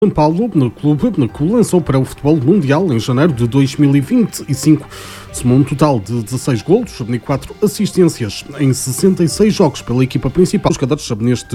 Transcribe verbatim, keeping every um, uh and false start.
São Paulo, no clube, no que lançou para o futebol mundial em janeiro de dois mil e vinte e cinco. Somou um total de dezasseis golos e quatro assistências em sessenta e seis jogos pela equipa principal. Os jogadores neste